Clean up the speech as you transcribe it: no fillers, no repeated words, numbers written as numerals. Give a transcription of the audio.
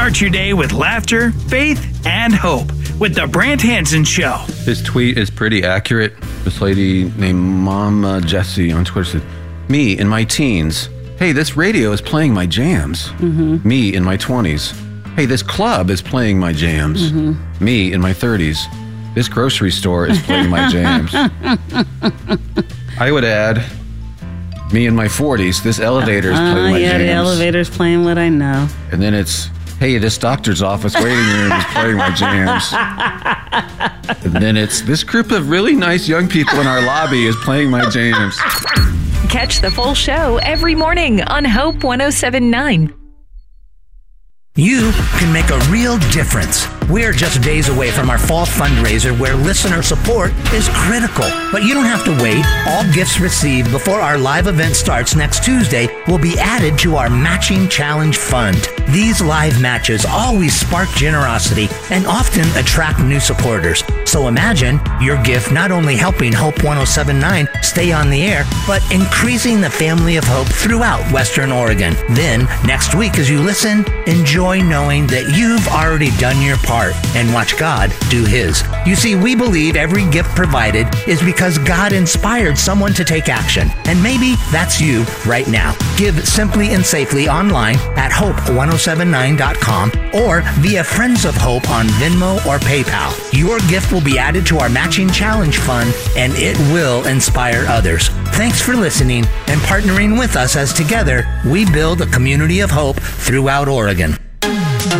Start your day with laughter, faith, and hope with The Brant Hansen Show. This tweet is pretty accurate. This lady named Mama Jessie on Twitter said, "Me in my teens. Hey, this radio is playing my jams." Me in my 20s. Hey, this club is playing my jams. Me in my 30s. This grocery store is playing my jams. I would add, me in my 40s. This elevator is playing my jams. The elevator's playing what I know. And then it's, hey, this doctor's office waiting room is playing my jams. And then it's, this group of really nice young people in our lobby is playing my jams. Catch the full show every morning on Hope 107.9. You can make a real difference. We're just days away from our fall fundraiser where listener support is critical. But you don't have to wait. All gifts received before our live event starts next Tuesday will be added to our Matching Challenge Fund. These live matches always spark generosity and often attract new supporters. So imagine your gift not only helping Hope 107.9 stay on the air, but increasing the family of hope throughout Western Oregon. Then, next week as you listen, enjoy knowing that you've already done your part and watch God do His. You see, we believe every gift provided is because God inspired someone to take action. And maybe that's you right now. Give simply and safely online at hope1079.com or via Friends of Hope on Venmo or PayPal. Your gift will be added to our Matching Challenge Fund and it will inspire others. Thanks for listening and partnering with us as together we build a community of hope throughout Oregon.